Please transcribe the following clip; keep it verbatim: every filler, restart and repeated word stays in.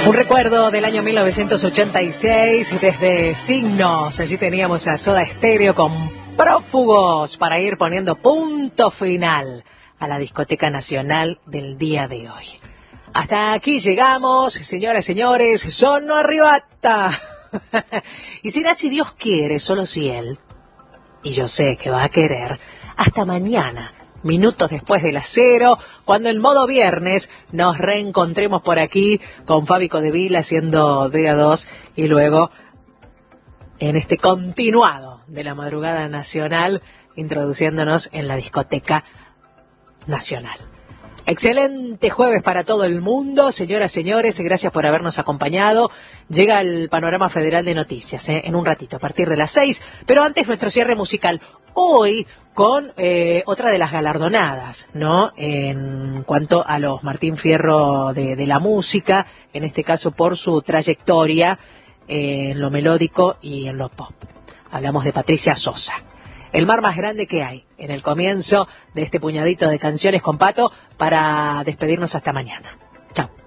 Un recuerdo del año mil novecientos ochenta y seis desde Signos. Allí teníamos a Soda Stereo con Prófugos para ir poniendo punto final a la discoteca nacional del día de hoy. Hasta aquí llegamos, señoras y señores, Sono Arribata. Y será si Dios quiere, solo si Él, y yo sé que va a querer, hasta mañana, minutos después de las cero, cuando en modo viernes nos reencontremos por aquí con Fabi Codevila haciendo D A dos y luego en este continuado de la madrugada nacional introduciéndonos en la discoteca nacional. Excelente jueves para todo el mundo, señoras, señores, y gracias por habernos acompañado. Llega el panorama federal de noticias, ¿eh? En un ratito, a partir de las seis, pero antes nuestro cierre musical. Hoy con eh, otra de las galardonadas, ¿no? En cuanto a los Martín Fierro de, de la música, en este caso por su trayectoria eh, en lo melódico y en lo pop. Hablamos de Patricia Sosa. El mar más grande que hay, en el comienzo de este puñadito de canciones con Pato, para despedirnos hasta mañana. Chao.